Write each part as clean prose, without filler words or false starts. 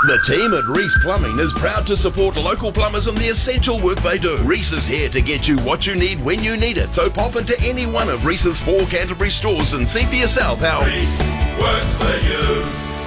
The team at Reese Plumbing is proud to support local plumbers in the essential work they do. Reese is here to get you what you need when you need it. So pop into any one of Reese's 4 Canterbury stores and see for yourself how Reese works for you.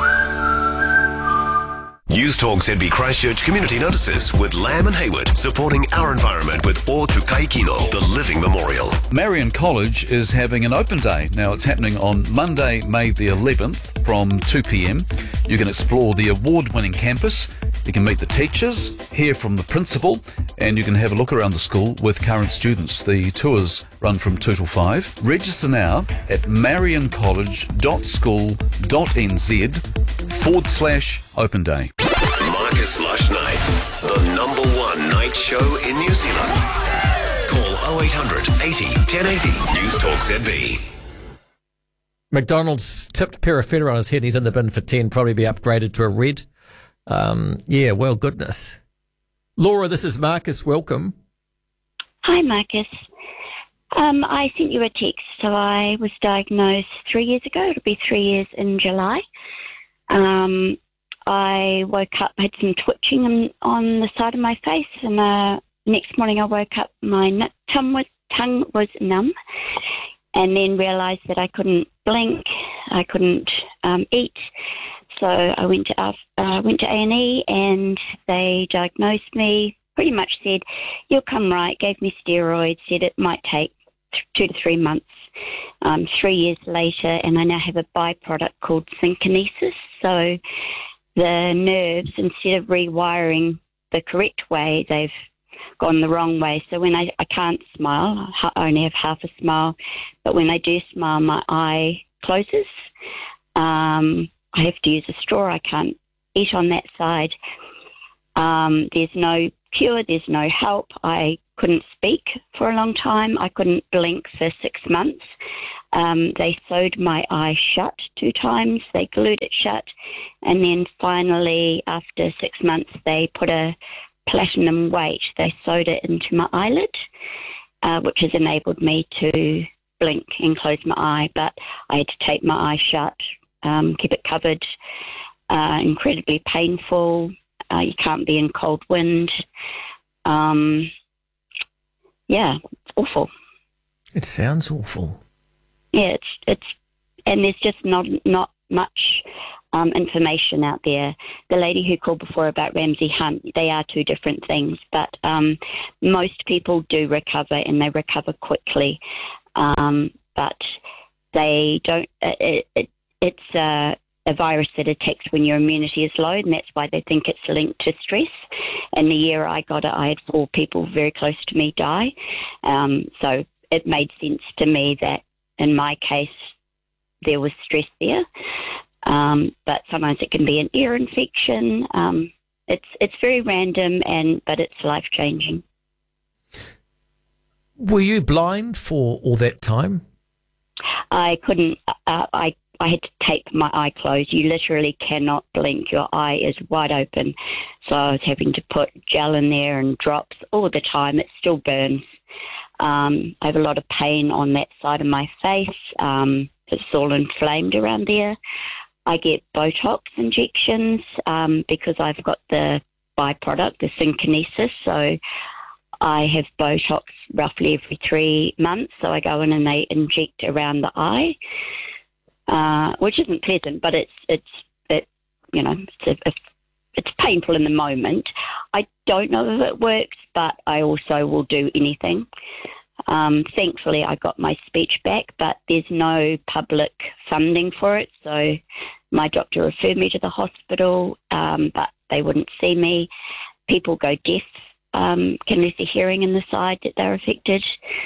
News Talk ZB Christchurch Community Notices with Lamb and Hayward, supporting our environment with O Tukai Kino, the Living Memorial. Marion College is having an open day. Now it's happening on Monday, May the 11th from 2 p.m. You can explore the award-winning campus, you can meet the teachers, hear from the principal, and you can have a look around the school with current students. The tours run from 2 till 5. Register now at marioncollege.school.nz/open day. Marcus Lush Nights, the #1 night show in New Zealand. Call 0800 80 1080 News Talk ZB. McDonald's tipped pair of feather on his head. He's in the bin for 10, probably be upgraded to a red. Well, goodness. Laura, this is Marcus. Welcome. Hi, Marcus. I sent you a text. So I was diagnosed 3 years ago. It'll be 3 years in July. I woke up, had some twitching on the side of my face, and next morning I woke up, my tongue was numb, and then realised that I couldn't blink, I couldn't eat. So I went to A&E, and they diagnosed me, pretty much said, you'll come right, gave me steroids, said it might take 2 to 3 months. 3 years later, and I now have a byproduct called synkinesis. So the nerves, instead of rewiring the correct way, they've gone the wrong way. So when I can't smile, I only have half a smile, but when I do smile, my eye closes. I have to use a straw. I can't eat on that side. There's no cure. There's no help. I couldn't speak for a long time. I couldn't blink for 6 months. They sewed my eye shut 2 times. They glued it shut. And then finally, after 6 months, they put a platinum weight. They sewed it into my eyelid, which has enabled me to blink and close my eye. But I had to tape my eye shut, keep it covered. Incredibly painful. You can't be in cold wind. It's awful. It sounds awful. Yeah, and there's just not much information out there. The lady who called before about Ramsay Hunt, they are 2 different things, but most people do recover, and they recover quickly. But they don't. It's a virus that attacks when your immunity is low, and that's why they think it's linked to stress. And the year I got it, I had 4 people very close to me die. So it made sense to me that in my case there was stress there. But sometimes it can be an ear infection. It's very random, but it's life-changing. Were you blind for all that time? I couldn't. I had to tape my eye closed. You literally cannot blink. Your eye is wide open. So I was having to put gel in there and drops all the time. It still burns. I have a lot of pain on that side of my face. It's all inflamed around there. I get Botox injections because I've got the byproduct, the synkinesis. So I have Botox roughly every 3 months. So I go in and they inject around the eye. Which isn't pleasant, but it's painful in the moment. I don't know if it works, but I also will do anything. Thankfully, I got my speech back, but there's no public funding for it, so my doctor referred me to the hospital, but they wouldn't see me. People go deaf, can lose their hearing in the side that they're affected.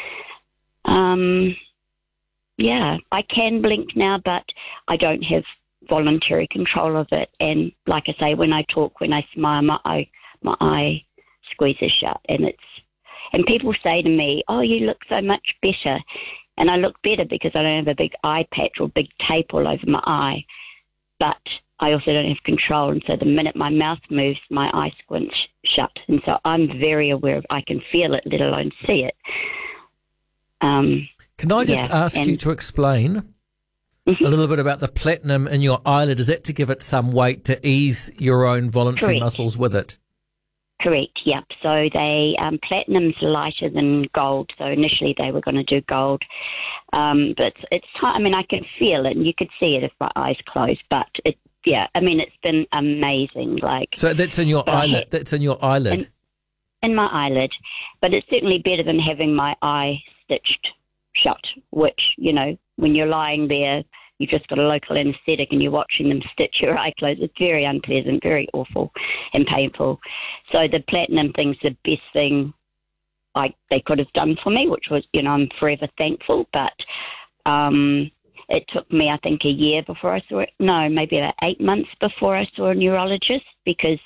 I can blink now, but I don't have voluntary control of it. And like I say, when I talk, when I smile, my eye squeezes shut. And people say to me, "Oh, you look so much better." And I look better because I don't have a big eye patch or big tape all over my eye. But I also don't have control. And so the minute my mouth moves, my eye squints shut. And so I'm very aware of, I can feel it, let alone see it. Can I just ask you to explain a little bit about the platinum in your eyelid. Is that to give it some weight to ease your own voluntary Correct. muscles with it? Correct, yep. So they platinum's lighter than gold. So initially they were going to do gold. But it's I mean, I can feel it and you could see it if my eyes closed. But it's been amazing. Like, so that's in your eyelid. That's in your eyelid. In my eyelid. But it's certainly better than having my eye stitched shut, which, when you're lying there, you've just got a local anaesthetic and you're watching them stitch your eye closed. It's very unpleasant, very awful and painful. So the platinum thing's the best thing they could have done for me, which was, I'm forever thankful. But it took me, I think, a year before I saw it. No, maybe about 8 months before I saw a neurologist, because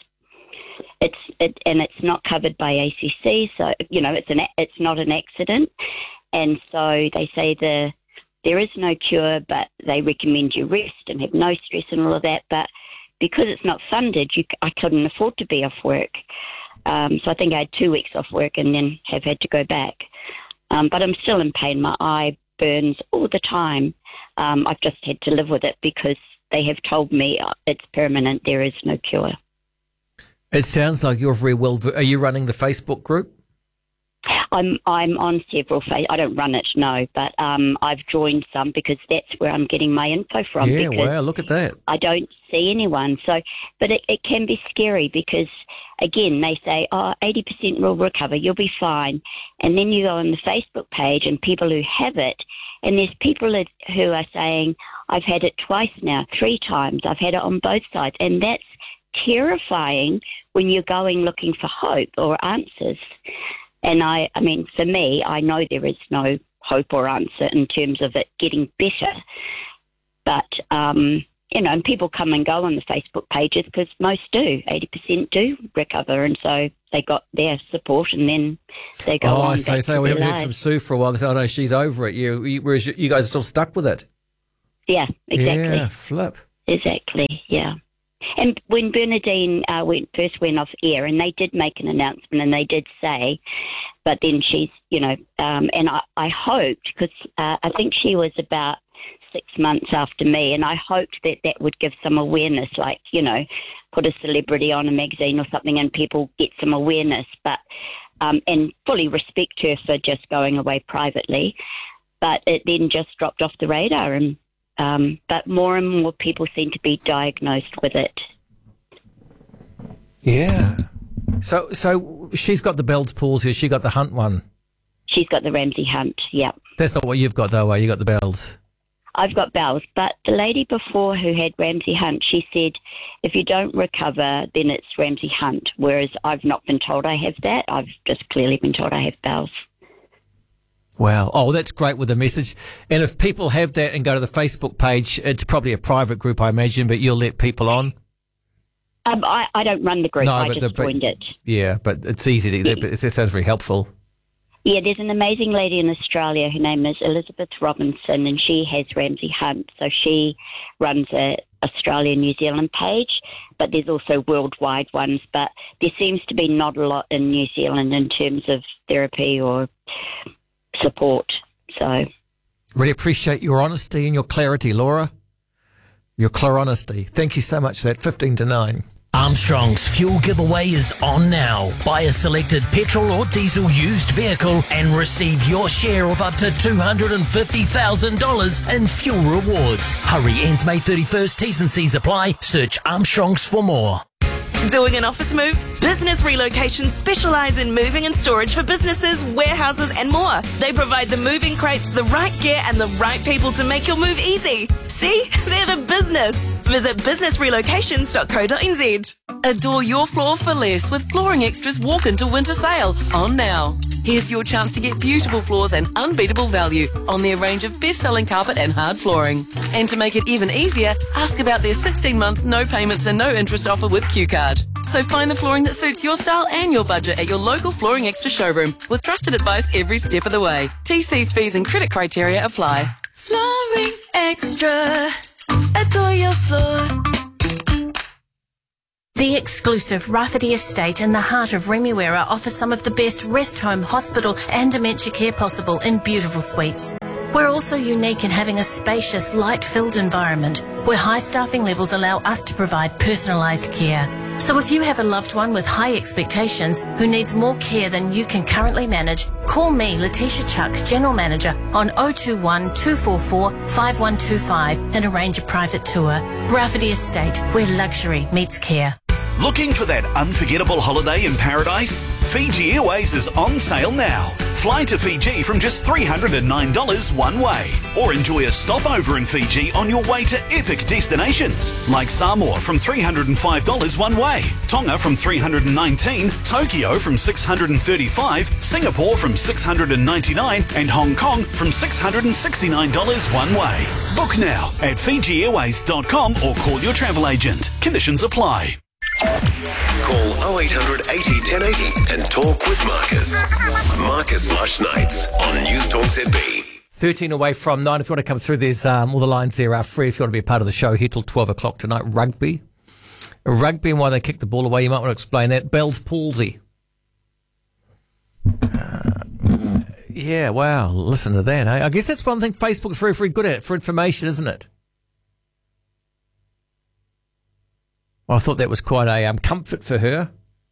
it's not covered by ACC. So, it's not an accident. And so they say there is no cure, but they recommend you rest and have no stress and all of that. But because it's not funded, I couldn't afford to be off work. So I think I had 2 weeks off work and then have had to go back. But I'm still in pain. My eye burns all the time. I've just had to live with it because they have told me it's permanent. There is no cure. It sounds like you're very well. Are you running the Facebook group? I'm on several. I don't run it, no, but I've joined some because that's where I'm getting my info from. Yeah, wow, look at that. I don't see anyone. So, but it can be scary because, again, they say, 80% will recover, you'll be fine. And then you go on the Facebook page and people who have it, and there's people who are saying, I've had it twice now, 3 times. I've had it on both sides. And that's terrifying when you're going looking for hope or answers. And I mean, for me, I know there is no hope or answer in terms of it getting better. But, and people come and go on the Facebook pages because most do. 80% do recover. And so they got their support and then they go on. So we haven't heard from Sue for a while. They say, no, she's over it. Whereas you guys are still stuck with it. Yeah, exactly. Yeah, flip. Exactly, yeah. And when Bernadine first went off air, and they did make an announcement, and they did say, but then she's, and I hoped, because I think she was about 6 months after me, and I hoped that would give some awareness, like, put a celebrity on a magazine or something and people get some awareness, but and fully respect her for just going away privately. But it then just dropped off the radar, and but more and more people seem to be diagnosed with it. Yeah. So she's got the Bell's palsy. She got the Hunt one. She's got the Ramsay Hunt. Yeah. That's not what you've got though. You got the Bell's. I've got Bell's, but the lady before who had Ramsay Hunt, she said, if you don't recover, then it's Ramsay Hunt. Whereas I've not been told I have that. I've just clearly been told I have Bell's. Wow. Oh, that's great with the message. And if people have that and go to the Facebook page, it's probably a private group, I imagine, but you'll let people on? I don't run the group. No, I just joined it. Yeah, but it's easy to, it sounds very helpful. Yeah, there's an amazing lady in Australia. Her name is Elizabeth Robinson, and she has Ramsay Hunt. So she runs a Australia-New Zealand page, but there's also worldwide ones. But there seems to be not a lot in New Zealand in terms of therapy or support. So really appreciate your honesty and your clarity, Laura. Your clear honesty. Thank you so much for that. 15 to 9. Armstrong's fuel giveaway is on now. Buy a selected petrol or diesel used vehicle and receive your share of up to $250,000 in fuel rewards. Hurry, ends May 31st. T's and C's apply. Search Armstrong's for more. Doing an office move? Business Relocations specialise in moving and storage for businesses, warehouses and more. They provide the moving crates, the right gear and the right people to make your move easy. See? They're the business. Visit businessrelocations.co.nz. Adore your floor for less with Flooring Extra's Walk Into Winter Sale on now. Here's your chance to get beautiful floors and unbeatable value on their range of best-selling carpet and hard flooring. And to make it even easier, ask about their 16 months no payments and no interest offer with QCard. So find the flooring that suits your style and your budget at your local Flooring Extra showroom with trusted advice every step of the way. TCs, fees and credit criteria apply. Flooring Extra. Adore your floor. The exclusive Rafferty Estate in the heart of Remuera offers some of the best rest home, hospital and dementia care possible in beautiful suites. We're also unique in having a spacious, light-filled environment where high staffing levels allow us to provide personalised care. So if you have a loved one with high expectations who needs more care than you can currently manage, call me, Letitia Chuck, General Manager, on 021 244 5125 and arrange a private tour. Rafferty Estate, where luxury meets care. Looking for that unforgettable holiday in paradise? Fiji Airways is on sale now. Fly to Fiji from just $309 one way. Or enjoy a stopover in Fiji on your way to epic destinations like Samoa from $305 one way, Tonga from $319, Tokyo from $635, Singapore from $699 and Hong Kong from $669 one way. Book now at FijiAirways.com or call your travel agent. Conditions apply. Call 0800 80 1080 and talk with Marcus. Marcus Lush Nights on News Talk ZB. 13 away from 9. If you want to come through, there's all the lines there are free. If you want to be a part of the show, here till 12 o'clock tonight. Rugby and why they kicked the ball away. You might want to explain that. Bell's palsy. Yeah, wow. Listen to that. I guess that's one thing Facebook's very, very good at for information, isn't it? I thought that was quite a comfort for her.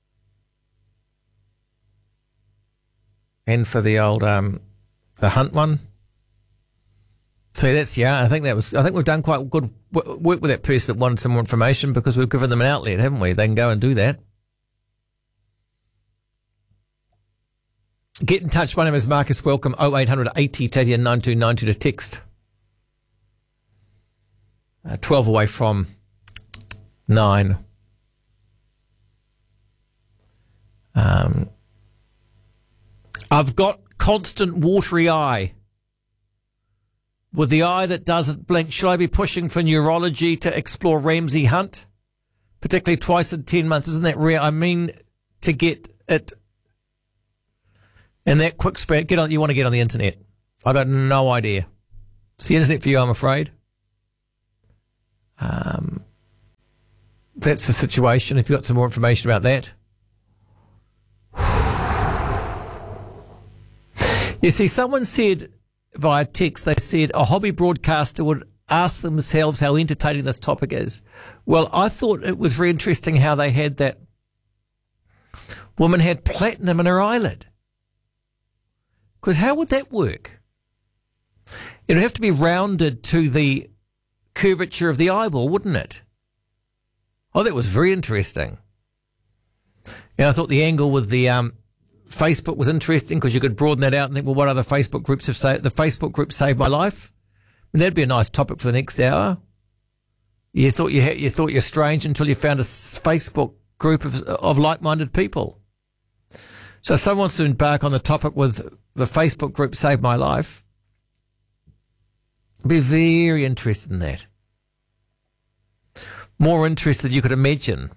And for the old, the Hunt one. So that's, I think we've done quite good work with that person that wanted some more information because we've given them an outlet, haven't we? They can go and do that. Get in touch. My name is Marcus. Welcome. 0800 80 Tadia 9292 to text. 12 away from 9. I've got constant watery eye. With the eye that doesn't blink, should I be pushing for neurology to explore Ramsay Hunt? Particularly twice in 10 months. Isn't that rare? I mean, to get it in that quick span. You want to get on the internet. I got no idea. It's the internet for you, I'm afraid. That's the situation. If you've got some more information about that. You see, someone said via text, they said a hobby broadcaster would ask themselves how entertaining this topic is. Well, I thought it was very interesting how they had that woman had platinum in her eyelid. Because how would that work? It would have to be rounded to the curvature of the eyeball, wouldn't it? Oh, that was very interesting. And I thought the angle with the Facebook was interesting because you could broaden that out and think, well, what other Facebook groups have saved? The Facebook group saved my life. And that'd be a nice topic for the next hour. You thought you're strange until you found a Facebook group of like-minded people. So if someone wants to embark on the topic with the Facebook group saved my life, I'd be very interested in that. More interested than you could imagine.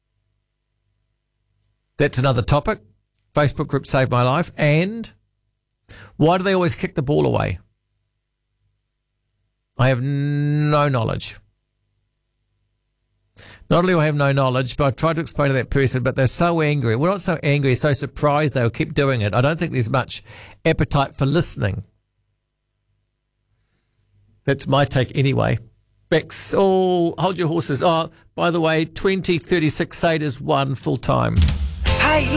That's another topic. Facebook group saved my life. And why do they always kick the ball away? I have no knowledge. Not only do I have no knowledge, but I tried to explain to that person, but they're so angry. We're not so angry, so surprised they'll keep doing it. I don't think there's much appetite for listening. That's my take anyway. Bex, hold your horses. Oh, by the way, 2036 Saders 1 full time. Hey,